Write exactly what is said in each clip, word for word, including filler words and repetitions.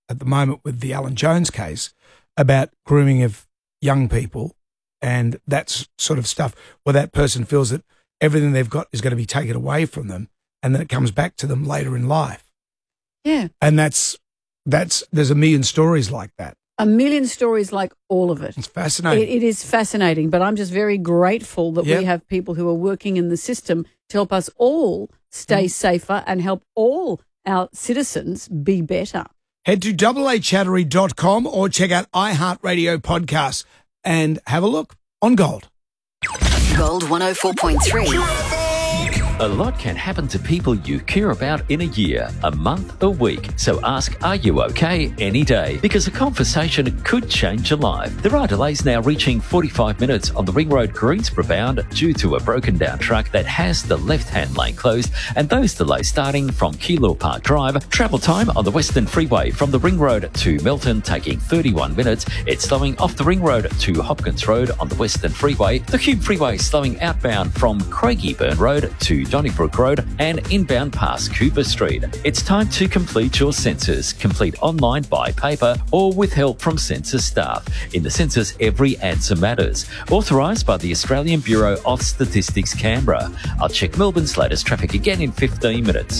at the moment with the Alan Jones case about grooming of young people and that sort of stuff, where that person feels that everything they've got is going to be taken away from them and then it comes back to them later in life. Yeah. And that's, that's, there's a million stories like that. A million stories like all of it. It's fascinating. It, it is fascinating, but I'm just very grateful that Yep. we have people who are working in the system to help us all stay Mm. safer and help all our citizens be better. Head to double A chattery dot com or check out iHeartRadio podcasts and have a look on Gold. Gold one oh four point three. A lot can happen to people you care about in a year, a month, a week. So ask, are you okay any day? Because a conversation could change your life. There are delays now reaching forty-five minutes on the Ring Road Greensboro bound due to a broken down truck that has the left-hand lane closed, and those delays starting from Keilor Park Drive. Travel time on the Western Freeway from the Ring Road to Milton taking thirty-one minutes. It's slowing off the Ring Road to Hopkins Road on the Western Freeway. The Hume Freeway slowing outbound from Craigieburn Road to Donnybrook Road and inbound past Cooper Street. It's time to complete your census. Complete online, by paper, or with help from census staff. In the census, every answer matters. Authorised by the Australian Bureau of Statistics, Canberra. I'll check Melbourne's latest traffic again in fifteen minutes.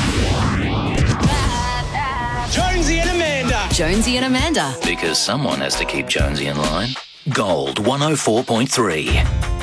Jonesy and Amanda. Jonesy and Amanda. Because someone has to keep Jonesy in line. Gold one oh four point three.